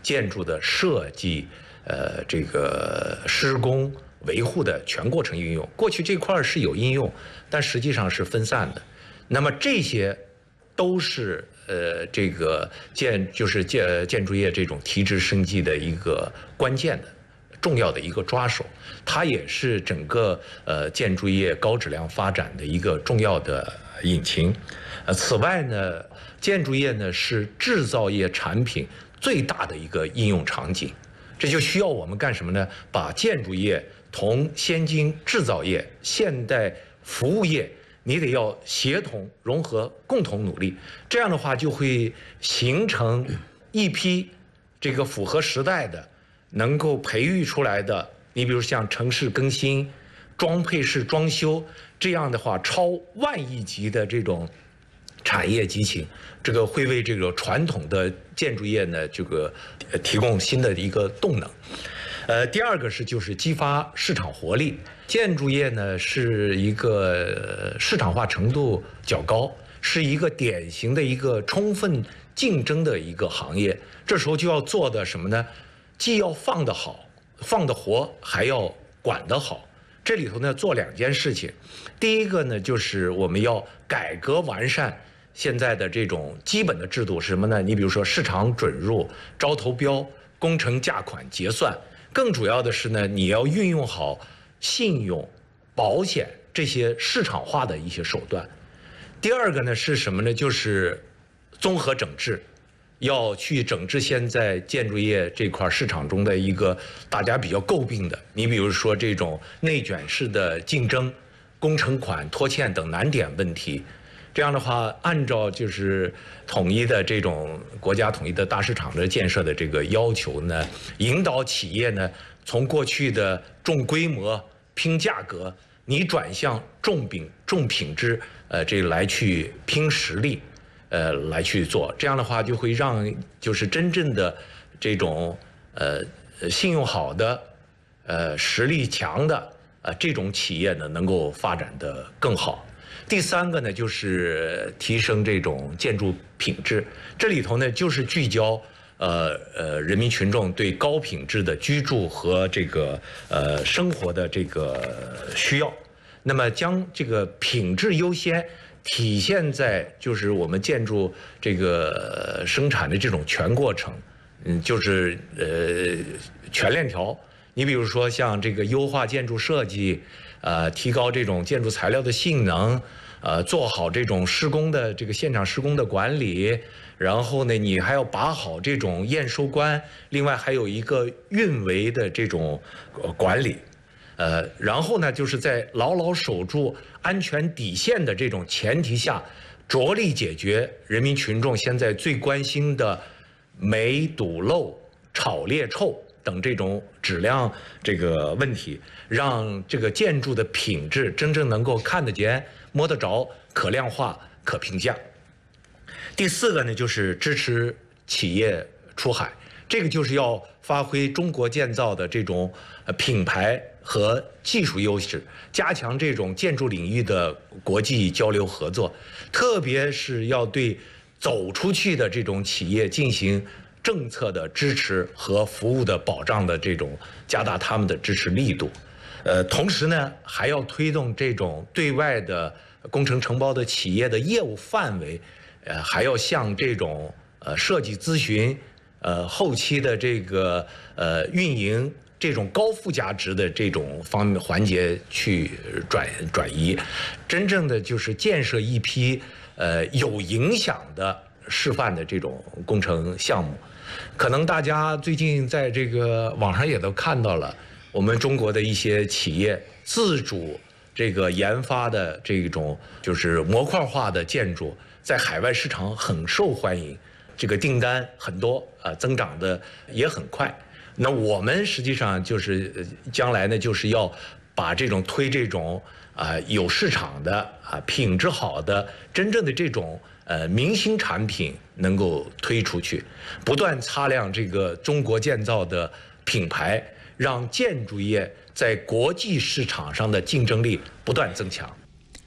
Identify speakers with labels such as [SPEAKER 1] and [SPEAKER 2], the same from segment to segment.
[SPEAKER 1] 建筑的设计，这个施工维护的全过程应用。过去这块是有应用，但实际上是分散的。那么这些都是这个建筑业这种提质升级的一个关键的、重要的一个抓手，它也是整个建筑业高质量发展的一个重要的引擎。此外呢，建筑业呢是制造业产品最大的一个应用场景，这就需要我们干什么呢？把建筑业同先进制造业、现代服务业，你得要协同融合，共同努力。这样的话，就会形成一批这个符合时代的、能够培育出来的。你比如像城市更新、装配式装修这样的话，超万亿级的这种产业激情，这个会为这个传统的建筑业呢，这个提供新的一个动能。第二个就是激发市场活力。建筑业呢是一个市场化程度较高，是一个典型的一个充分竞争的一个行业。这时候就要做的什么呢？既要放得好、放得活，还要管得好。这里头呢做2件事情。第一个呢就是我们要改革完善现在的这种基本的制度是什么呢？你比如说市场准入、招投标、工程价款结算，更主要的是呢，你要运用好信用、保险这些市场化的一些手段。第二个呢是什么呢？就是综合整治，要去整治现在建筑业这块市场中的一个大家比较诟病的，你比如说这种内卷式的竞争、工程款拖欠等难点问题。这样的话，按照就是统一的这种国家统一的大市场的建设的这个要求呢，引导企业呢从过去的重规模、拼价格，你转向重品质，这个来去拼实力，来去做。这样的话，就会让就是真正的这种信用好的、实力强的这种企业呢，能够发展得更好。第三个呢，就是提升这种建筑品质。这里头呢，就是聚焦人民群众对高品质的居住和这个生活的这个需要。那么将这个品质优先体现在就是我们建筑这个生产的这种全过程，就是全链条。你比如说像这个优化建筑设计。提高这种建筑材料的性能，做好这种施工的这个现场施工的管理，然后呢，你还要把好这种验收关，另外还有一个运维的这种管理，然后呢，就是在牢牢守住安全底线的这种前提下，着力解决人民群众现在最关心的霉堵漏、吵裂臭等这种质量这个问题，让这个建筑的品质真正能够看得见、摸得着、可量化、可评价。第四个呢，就是支持企业出海，这个就是要发挥中国建造的这种品牌和技术优势，加强这种建筑领域的国际交流合作，特别是要对走出去的这种企业进行政策的支持和服务的保障的这种加大他们的支持力度，同时呢，还要推动这种对外的工程承包的企业的业务范围，还要向这种设计咨询、后期的这个运营这种高附加值的这种方面环节去转移，真正的就是建设一批有影响的示范的这种工程项目。可能大家最近在这个网上也都看到了，我们中国的一些企业自主这个研发的这种就是模块化的建筑，在海外市场很受欢迎，这个订单很多增长的也很快。那我们实际上就是将来呢，就是要把这种推这种有市场的品质好的真正的这种明星产品能够推出去，不断擦亮这个中国建造的品牌，让建筑业在国际市场上的竞争力不断增强。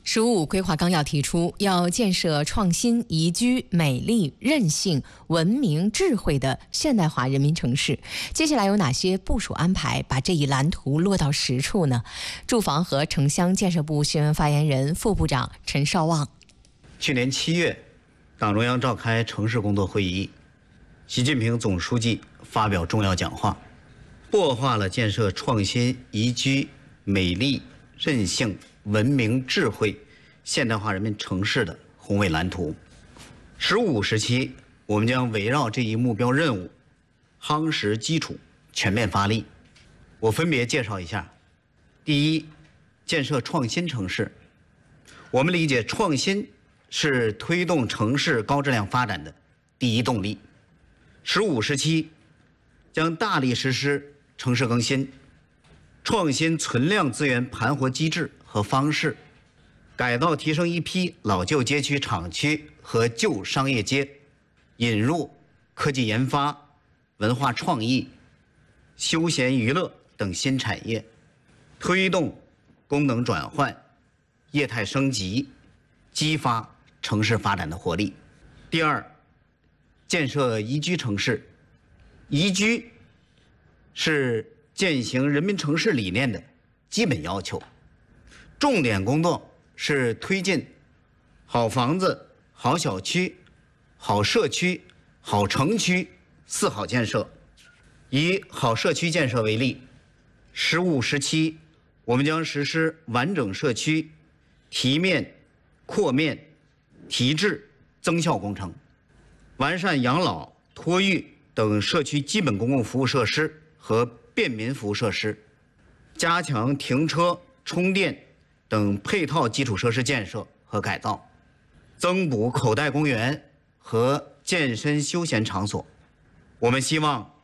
[SPEAKER 2] “十五五”规划纲要提出，要建设创新、宜居、美丽、韧性、文明、智慧的现代化人民城市。接下来有哪些部署安排，把这一蓝图落到实处呢？住房和城乡建设部新闻发言人、副部长陈绍旺。
[SPEAKER 3] 去年7月，党中央召开城市工作会议，习近平总书记发表重要讲话，擘画了建设创新、宜居、美丽、韧性、文明、智慧现代化人民城市的宏伟蓝图。“15五”时期，我们将围绕这一目标任务，夯实基础，全面发力。我分别介绍一下。第一，建设创新城市。我们理解创新是推动城市高质量发展的第一动力。“15五”时期，将大力实施城市更新，创新存量资源盘活机制和方式，改造提升一批老旧街区、厂区和旧商业街，引入科技研发、文化创意、休闲娱乐等新产业，推动功能转换、业态升级，激发城市发展的活力。第二，建设宜居城市。宜居是践行人民城市理念的基本要求，重点工作是推进好房子、好小区、好社区、好城区4好建设。以好社区建设为例，15五时期，我们将实施完整社区提面、扩面、提质、增效工程，完善养老、托育等社区基本公共服务设施和便民服务设施，加强停车、充电等配套基础设施建设和改造，增补口袋公园和健身休闲场所。我们希望